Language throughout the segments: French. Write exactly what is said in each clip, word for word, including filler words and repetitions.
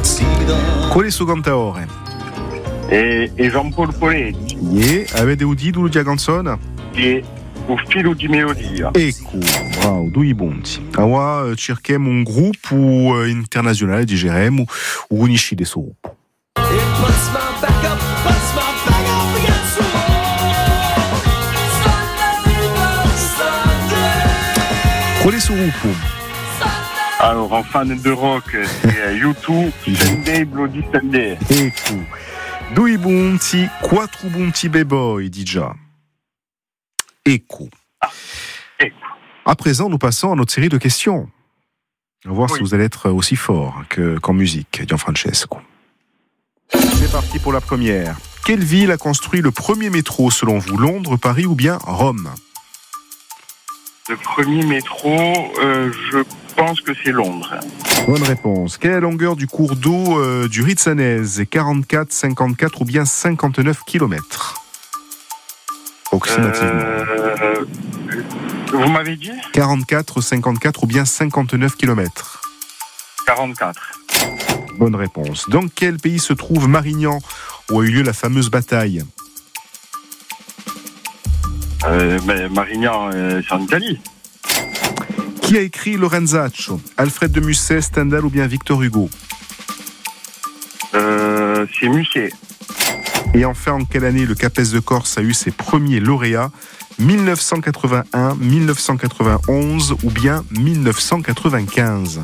Qual è il suo cantaore? E, e Jean-Paul Poletti. E avete udito la canzone? E o filo di melodia. Ecco, bravo, due punti. Allora cerchiamo un gruppo internazionale, diremo, unisci de sopra. Qual è il suo gruppo? Alors, en fan de rock, c'est U due, Sunday, Bloody Sunday. Ecco, due punti, quattro punti B-Boy, déjà. Ecco. Ah, ecco. À présent, nous passons à notre série de questions. On va voir Oui. si vous allez être aussi fort que, qu'en musique, Gianfrancesco. C'est parti pour la première. Quelle ville a construit le premier métro selon vous? Londres, Paris ou bien Rome? Le premier métro, euh, je pense que c'est Londres. Bonne réponse. Quelle est la longueur du cours d'eau euh, du Rizzanese? quarante-quatre, cinquante-quatre ou bien cinquante-neuf kilomètres? Approximativement. Euh, vous m'avez dit quarante-quatre, cinquante-quatre ou bien cinquante-neuf kilomètres? quarante-quatre. Bonne réponse. Dans quel pays se trouve Marignan, où a eu lieu la fameuse bataille? Euh, mais Marignan, euh, c'est en Italie. Qui a écrit Lorenzaccio? Alfred de Musset, Stendhal ou bien Victor Hugo? Euh, c'est Musset. Et enfin, en quelle année le CAPES de Corse a eu ses premiers lauréats? dix-neuf cent quatre-vingt-un, dix-neuf cent quatre-vingt-onze ou bien dix-neuf cent quatre-vingt-quinze?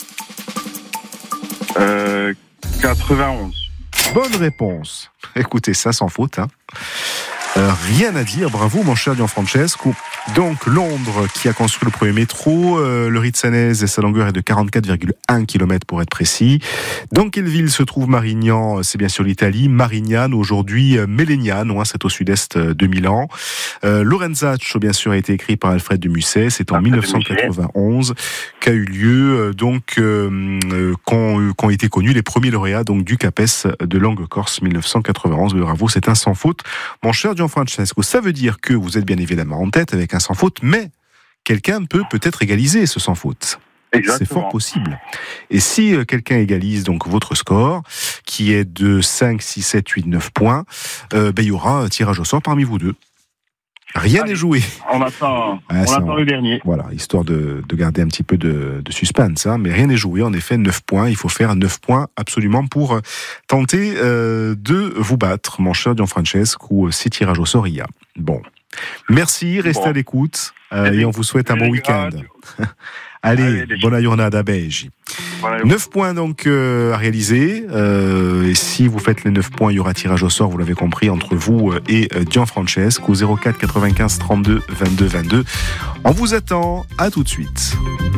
Euh, quatre-vingt-onze. Bonne réponse. Écoutez, ça sans faute, hein. Euh, rien à dire, bravo mon cher Gianfrancesco. Donc Londres qui a construit le premier métro, euh, le Rizzanese, sa longueur est de quarante-quatre virgule un kilomètres pour être précis. Dans quelle ville se trouve Marignan? C'est bien sûr l'Italie. Marignano, aujourd'hui euh, Melegnano, hein, c'est au sud-est de Milan. Euh, Lorenzaccio, bien sûr, a été écrit par Alfred de Musset. C'est en dix-neuf cent quatre-vingt-onze qu'a eu lieu, euh, donc, euh, euh, qu'ont, qu'ont été connus les premiers lauréats donc, du CAPES de langue corse dix-neuf cent quatre-vingt-onze. Bravo, c'est un sans faute. Mon cher Gianfrancesco, ça veut dire que vous êtes bien évidemment en tête avec un sans faute, mais quelqu'un peut peut-être égaliser ce sans faute. Exactement. C'est fort possible. Et si euh, quelqu'un égalise donc votre score, qui est de cinq, six, sept, huit, neuf points, euh, ben, il y aura un tirage au sort parmi vous deux. Rien Allez, n'est joué. On attend, Ah, on ça, attend on... le dernier. Voilà, histoire de, de garder un petit peu de, de suspense, hein, mais rien n'est joué. En effet, neuf points. Il faut faire neuf points absolument pour tenter euh, de vous battre, mon cher Gianfrancesco, si tirage au sort il y a. Bon. Merci, restez bon. à l'écoute euh, et on vous souhaite un bon week-end. Allez, Allez, buona giornata, beige. Voilà. neuf points donc euh, à réaliser. Euh, et si vous faites les neuf points, il y aura tirage au sort, vous l'avez compris, entre vous et euh, Gianfrancesco au zéro quatre quatre-vingt-quinze trente-deux vingt-deux vingt-deux. On vous attend, à tout de suite.